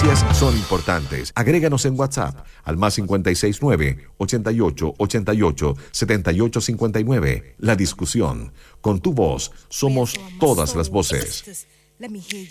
noticias son importantes. Agréganos en WhatsApp al más 569-8888-7859. La discusión. Con tu voz somos todas las voces. Let me hear